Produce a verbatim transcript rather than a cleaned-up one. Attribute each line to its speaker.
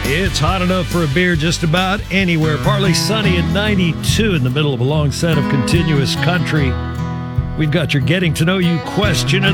Speaker 1: It's hot enough for a beer just about anywhere. Partly sunny at ninety-two in the middle of a long set of continuous country. We've got your getting to know you question of